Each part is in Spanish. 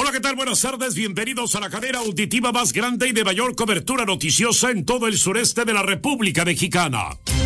Hola, ¿qué tal? Buenas tardes, bienvenidos a la cadena auditiva más grande y de mayor cobertura noticiosa en todo el sureste de la República Mexicana.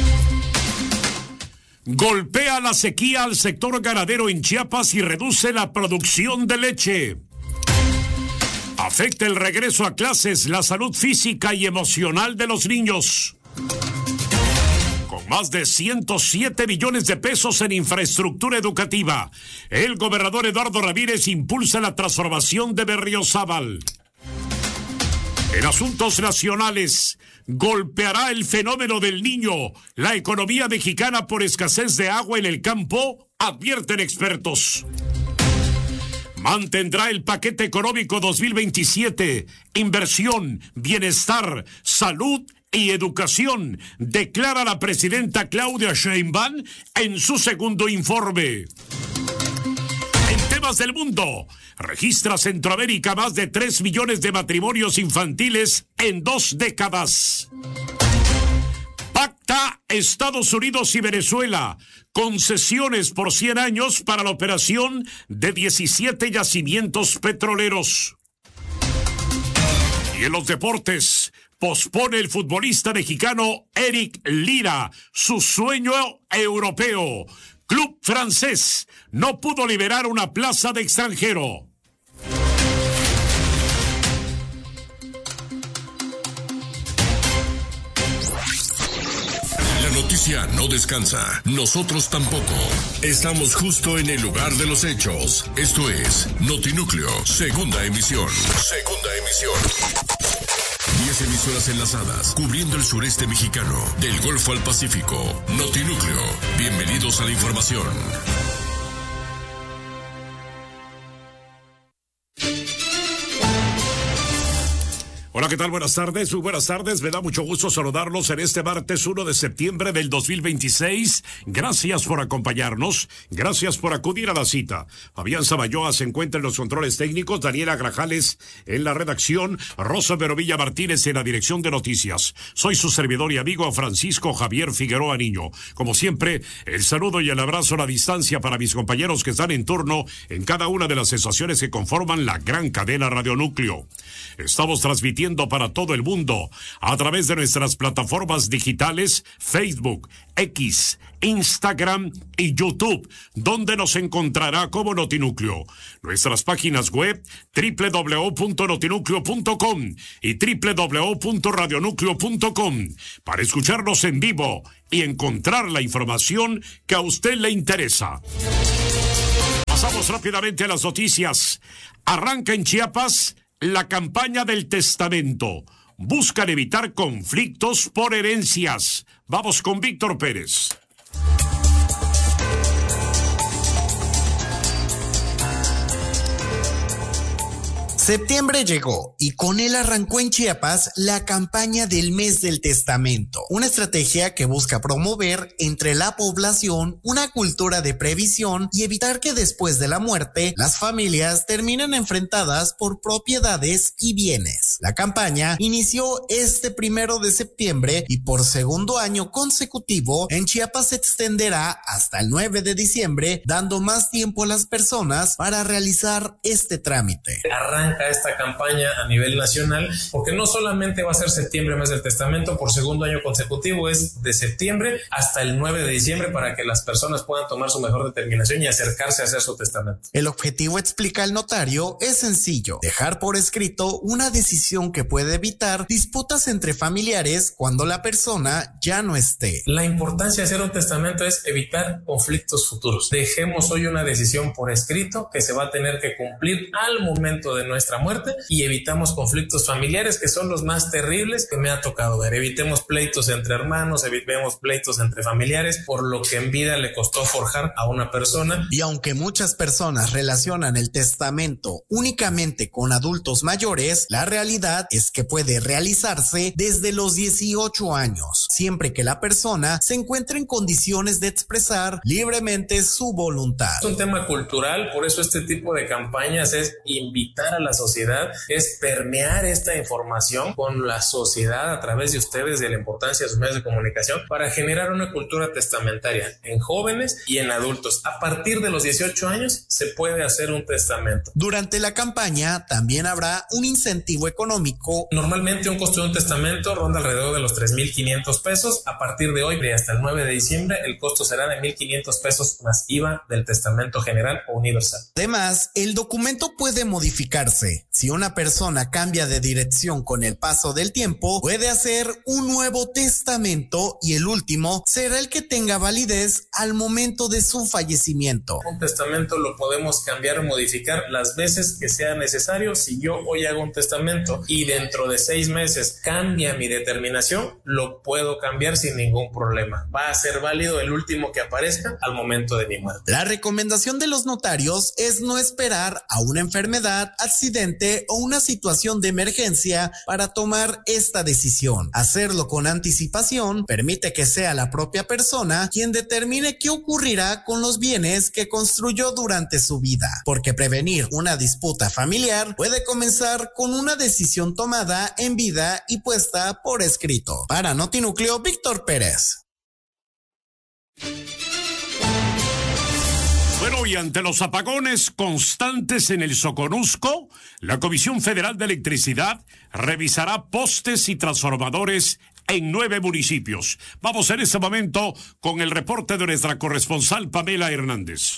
Golpea la sequía al sector ganadero en Chiapas y reduce la producción de leche. Afecta el regreso a clases, la salud física y emocional de los niños. Con más de 107 billones de pesos en infraestructura educativa, el gobernador Eduardo Ramírez impulsa la transformación de Berriozábal. En asuntos nacionales, ¿golpeará el fenómeno del Niño la economía mexicana por escasez de agua en el campo? Advierten expertos. Mantendrá el paquete económico 2027, inversión, bienestar, salud y educación, declara la presidenta Claudia Sheinbaum en su segundo informe. En temas del mundo, registra Centroamérica más de 3 millones de matrimonios infantiles en 2 décadas. Pacta Estados Unidos y Venezuela concesiones por 100 años para la operación de 17 yacimientos petroleros. Y en los deportes, pospone el futbolista mexicano Eric Lira su sueño europeo. Club francés no pudo liberar una plaza de extranjero. La noticia no descansa, nosotros tampoco. Estamos justo en el lugar de los hechos. Esto es Notinúcleo, segunda emisión. Segunda emisión. 10 emisoras enlazadas, cubriendo el sureste mexicano, del Golfo al Pacífico. Notinúcleo, bienvenidos a la información. Hola, ¿qué tal? Buenas tardes, muy buenas tardes. Me da mucho gusto saludarlos en este martes 1 de septiembre del 2026. Gracias por acompañarnos, gracias por acudir a la cita. Fabián Sabayoa se encuentra en los controles técnicos, Daniela Grajales en la redacción, Rosa Verovilla Martínez en la dirección de noticias. Soy su servidor y amigo Francisco Javier Figueroa Niño. Como siempre, el saludo y el abrazo a la distancia para mis compañeros que están en turno en cada una de las estaciones que conforman la gran cadena Radionúcleo. Estamos transmitiendo para todo el mundo a través de nuestras plataformas digitales Facebook, X, Instagram y YouTube, donde nos encontrará como Notinúcleo. Nuestras páginas web www.notinúcleo.com y www.radionúcleo.com para escucharnos en vivo y encontrar la información que a usted le interesa. Pasamos rápidamente a las noticias. Arranca en Chiapas la campaña del testamento. Buscan evitar conflictos por herencias. Vamos con Víctor Pérez. Septiembre llegó y con él arrancó en Chiapas la campaña del Mes del Testamento, una estrategia que busca promover entre la población una cultura de previsión y evitar que después de la muerte las familias terminen enfrentadas por propiedades y bienes. La campaña inició este 1 de septiembre y por segundo año consecutivo en Chiapas se extenderá hasta el 9 de diciembre, dando más tiempo a las personas para realizar este trámite. Arranca esta campaña a nivel nacional, porque no solamente va a ser septiembre, mes del testamento, por segundo año consecutivo, es de septiembre hasta el 9 de diciembre para que las personas puedan tomar su mejor determinación y acercarse a hacer su testamento. El objetivo, explica el notario, es sencillo: dejar por escrito una decisión que puede evitar disputas entre familiares cuando la persona ya no esté. La importancia de hacer un testamento es evitar conflictos futuros. Dejemos hoy una decisión por escrito que se va a tener que cumplir al momento de nuestra muerte y evitamos conflictos familiares, que son los más terribles que me ha tocado ver. Evitemos pleitos entre hermanos, evitemos pleitos entre familiares por lo que en vida le costó forjar a una persona. Y aunque muchas personas relacionan el testamento únicamente con adultos mayores, la realidad es que puede realizarse desde los 18 años, siempre que la persona se encuentre en condiciones de expresar libremente su voluntad. Es un tema cultural, por eso este tipo de campañas es invitar a las sociedad es permear esta información con la sociedad a través de ustedes, de la importancia de sus medios de comunicación, para generar una cultura testamentaria en jóvenes y en adultos. A partir de los 18 años se puede hacer un testamento. Durante la campaña también habrá un incentivo económico. Normalmente un costo de un testamento ronda alrededor de los 3,500 pesos. A partir de hoy y hasta el 9 de diciembre el costo será de 1,500 pesos más IVA del testamento general o universal. Además, el documento puede modificarse. Si una persona cambia de dirección con el paso del tiempo, puede hacer un nuevo testamento y el último será el que tenga validez al momento de su fallecimiento. Un testamento lo podemos cambiar o modificar las veces que sea necesario. Si yo hoy hago un testamento y dentro de 6 meses cambia mi determinación, lo puedo cambiar sin ningún problema. Va a ser válido el último que aparezca al momento de mi muerte. La recomendación de los notarios es no esperar a una enfermedad, accidente o una situación de emergencia para tomar esta decisión. Hacerlo con anticipación permite que sea la propia persona quien determine qué ocurrirá con los bienes que construyó durante su vida, porque prevenir una disputa familiar puede comenzar con una decisión tomada en vida y puesta por escrito. Para Notinúcleo, Víctor Pérez. Bueno, y ante los apagones constantes en el Soconusco, la Comisión Federal de Electricidad revisará postes y transformadores en 9 municipios. Vamos en este momento con el reporte de nuestra corresponsal Pamela Hernández.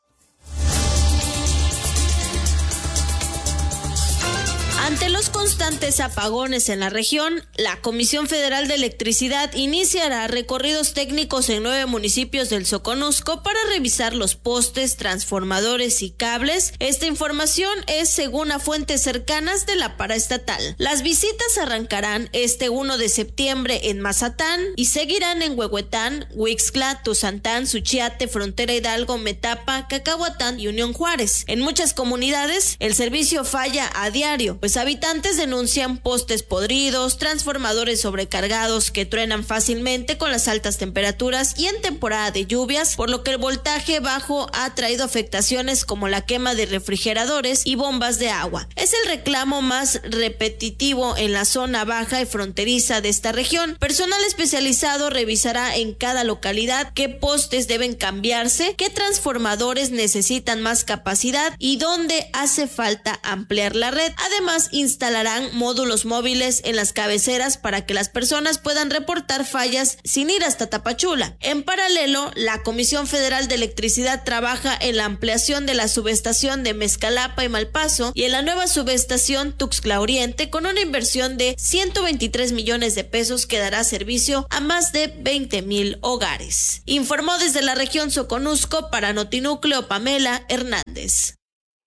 Ante los constantes apagones en la región, la Comisión Federal de Electricidad iniciará recorridos técnicos en 9 municipios del Soconusco para revisar los postes, transformadores y cables. Esta información es según a fuentes cercanas de la paraestatal. Las visitas arrancarán este 1 de septiembre en Mazatán y seguirán en Huehuetán, Huixtla, Tuzantán, Suchiate, Frontera Hidalgo, Metapa, Cacahuatán y Unión Juárez. En muchas comunidades, el servicio falla a diario, pues habitantes denuncian postes podridos, transformadores sobrecargados que truenan fácilmente con las altas temperaturas y en temporada de lluvias, por lo que el voltaje bajo ha traído afectaciones como la quema de refrigeradores y bombas de agua. Es el reclamo más repetitivo en la zona baja y fronteriza de esta región. Personal especializado revisará en cada localidad qué postes deben cambiarse, qué transformadores necesitan más capacidad y dónde hace falta ampliar la red. Además, instalarán módulos móviles en las cabeceras para que las personas puedan reportar fallas sin ir hasta Tapachula. En paralelo, la Comisión Federal de Electricidad trabaja en la ampliación de la subestación de Mezcalapa y Malpaso y en la nueva subestación Tuxtla Oriente con una inversión de 123 millones de pesos que dará servicio a más de 20,000 hogares. Informó desde la región Soconusco para Notinúcleo Pamela Hernández.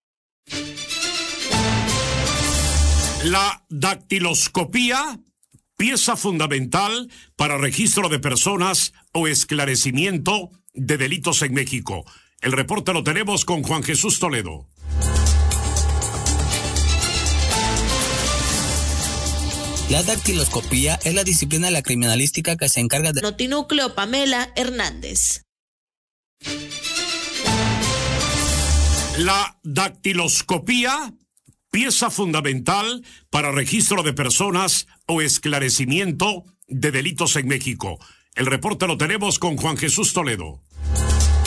La dactiloscopía, pieza fundamental para registro de personas o esclarecimiento de delitos en México. El reporte lo tenemos con Juan Jesús Toledo. La dactiloscopía es la disciplina de la criminalística que se encarga de... Notinúcleo Pamela Hernández. La dactiloscopía, pieza fundamental para registro de personas o esclarecimiento de delitos en México. El reporte lo tenemos con Juan Jesús Toledo.